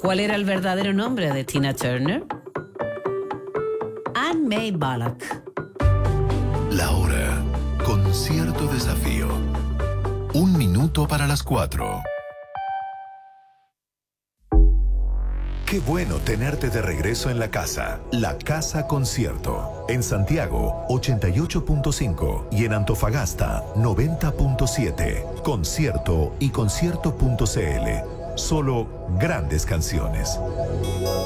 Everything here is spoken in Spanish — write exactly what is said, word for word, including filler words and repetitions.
¿Cuál era el verdadero nombre de Tina Turner? Anne May Bullock. La hora con cierto desafío. Un minuto para las cuatro. Qué bueno tenerte de regreso en la casa. La Casa Concierto. En Santiago, ochenta y ocho punto cinco y en Antofagasta, noventa punto siete. Concierto y concierto punto c l. Solo grandes canciones.